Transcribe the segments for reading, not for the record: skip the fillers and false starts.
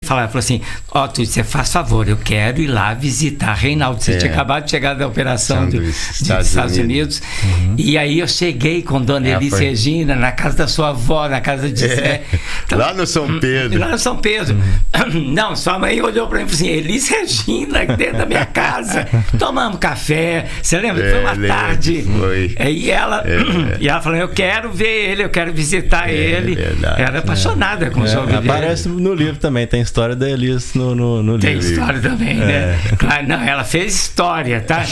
falou assim, Tuti, você faz favor, eu quero ir lá visitar Reinaldo. Você tinha acabado de chegar da operação dos Estados Unidos. E aí eu cheguei com Dona Elis Regina, na casa da sua avó, na casa de Zé. Então, lá no São Pedro. Lá no São Pedro. Não, sua mãe olhou para mim e falou assim, Elis Regina, dentro da minha casa. Tomamos café. Você lembra? Foi uma tarde. Foi. E ela falou, eu quero ver ele, eu quero visitar ele. Verdade. Era apaixonada com o jogo dele. Aparece no livro também, tem história da Elis no livro. Tem história também, né? Claro, não, ela fez história, tá?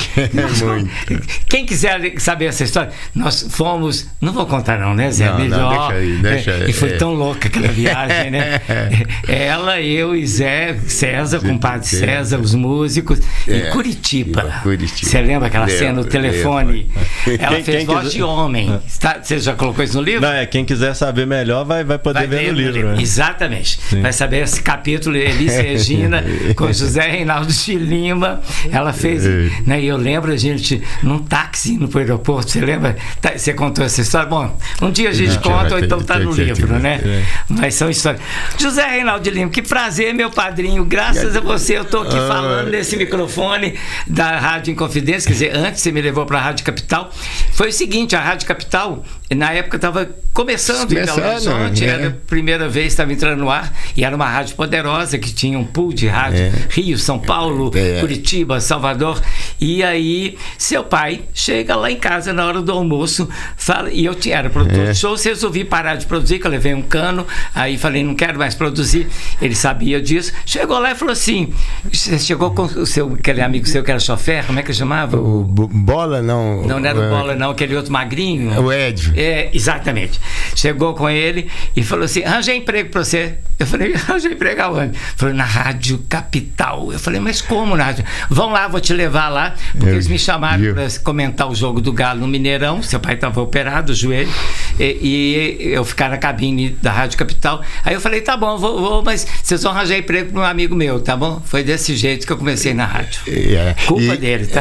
Quem quiser saber essa história, nós fomos, não vou contar não, né, Zé? Não, melhor. Deixa aí. E foi tão louca aquela viagem, né? Ela, eu e Zé, César, com o padre César, os músicos, em Curitiba. Você lembra aquela cena no telefone? Ela fez voz de homem. Você já colocou isso no livro? Não, quem quiser saber melhor vai poder ver no livro. Né? Exatamente. Sim. Vai saber esse capítulo, Elis Regina, com José Reinaldo de Lima. Ela fez, né? E eu lembro a gente num táxi indo pro aeroporto. Você lembra? Você contou essa história? Bom, um dia a gente conta, ou então tá no livro, né? Mas são histórias. José Reinaldo de Lima, que prazer, meu padrinho. Graças a você, eu tô aqui falando nesse microfone da Rádio Inconfidência. Quer dizer, antes você me levou pra Rádio Capital. Foi o seguinte, a Rádio Capital, na época, estava começando em Belo Horizonte, era a primeira vez que estava entrando no ar, e era uma rádio poderosa que tinha um pool de rádio, Rio, São Paulo, Curitiba, Salvador. E aí seu pai chega lá em casa na hora do almoço, fala, e eu era produtor de show, resolvi parar de produzir, que eu levei um cano, aí falei, não quero mais produzir. Ele sabia disso, chegou lá e falou assim, você chegou com aquele amigo seu que era chofer, como é que chamava? O Bola, não. Não era o Bola, não, aquele outro magrinho. O Ed. Exatamente. Chegou com ele e falou assim, arranjei emprego pra você. Eu falei, arranjei emprego aonde? Falou, na Rádio Capital. Eu falei, mas como na rádio? Vão lá, vou te levar lá, porque eles me chamaram para comentar o jogo do Galo no Mineirão. Seu pai estava operado, o joelho, e eu ficar na cabine da Rádio Capital. Aí eu falei, tá bom, vou, mas vocês vão arranjar emprego para um amigo meu, tá bom? Foi desse jeito que eu comecei na rádio. Culpa dele, tá?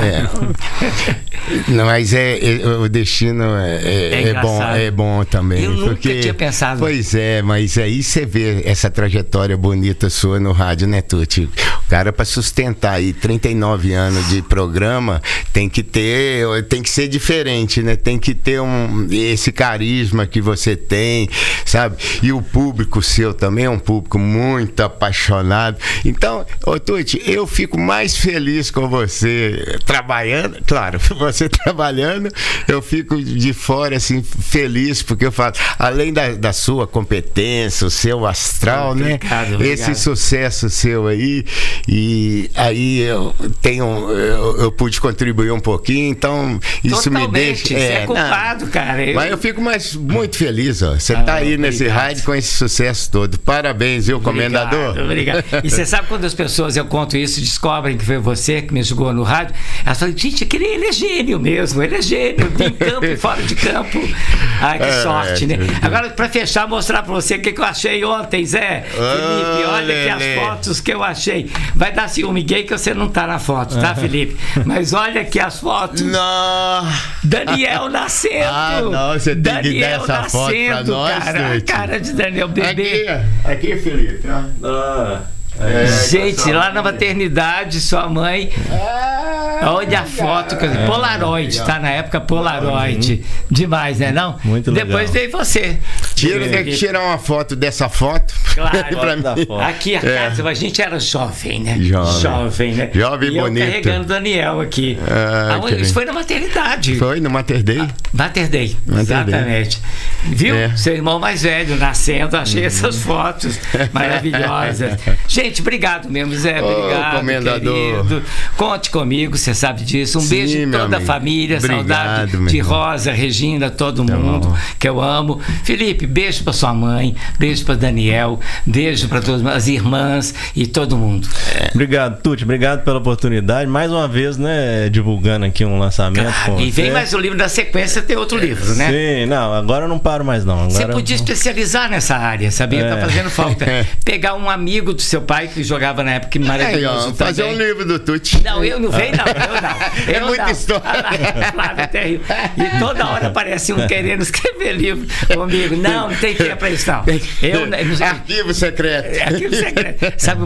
Não, mas o destino é bom também. Eu nunca tinha pensado. Pois é, mas aí você vê essa trajetória bonita sua no rádio, né, Tuti? O cara, para sustentar aí 39 anos de programa, tem que ser diferente, né? Tem que ter esse carisma que você tem, sabe? E o público seu também é um público muito apaixonado. Então, Tuti, eu fico mais feliz com você trabalhando, claro, você trabalhando, eu fico de fora, assim, feliz, porque eu falo, além da sua competência, o seu astral, né? Obrigado. Esse sucesso seu aí, e aí eu pude contribuir um pouquinho, então isso totalmente, me deixa... Você é culpado, cara. Mas eu fico muito feliz, ó. Você tá aí nesse rádio com esse sucesso todo. Parabéns, viu, comendador? Obrigado. E você sabe quando as pessoas, eu conto isso, descobrem que foi você que me jogou no rádio, elas falam, gente, ele é gênio mesmo, ele é gênio, em campo e fora de campo. Ai, que sorte, né? Agora, pra fechar, mostrar pra você o que eu achei ontem, Zé. Felipe, olha aqui as fotos que eu achei. Vai dar ciúme gay que você não tá na foto, tá, Felipe? Mas olha aqui as fotos. Não. Daniel nascendo. Não, você tem Daniel que dar essa foto pra nós, cara, a cara de Daniel bebê. Aqui, Felipe. Gente, lá na maternidade, sua mãe. Olha a foto, Polaroid, tá? Na época Polaroid. Demais, né? Não? Muito legal. Depois veio você. Tem que tirar uma foto dessa foto. Claro. Pra mim. Aqui a casa, a gente era jovem, né? Jovem, né? Jovem e bonito. Eu carregando Daniel aqui. Isso foi na maternidade. Foi no Mater Day? Mater Day, exatamente. Viu? Seu irmão mais velho nascendo, achei essas fotos maravilhosas. Gente, obrigado mesmo, Zé. Obrigado, comendador. Querido. Conte comigo, você sabe disso. Um beijo em toda a família. Obrigado, saudade de Rosa, Regina, todo mundo que eu amo. Felipe, beijo pra sua mãe, beijo pra Daniel, beijo pra todas as irmãs e todo mundo. Obrigado, Tuti. Obrigado pela oportunidade. Mais uma vez, né, divulgando aqui um lançamento. E vem mais o livro da sequência, tem outro livro, né? Sim, não, agora eu não paro mais não. Agora você podia especializar nessa área, sabia? Tá fazendo falta. Pegar um amigo do seu pai que jogava na época maravilhoso fazer um livro do Tuti. Não, eu não venho, não. É muita história. Claro, é terrível. E toda hora aparece um querendo escrever livro comigo. Não tem tempo pra isso, não. Arquivo secreto. Arquivo secreto. Sabe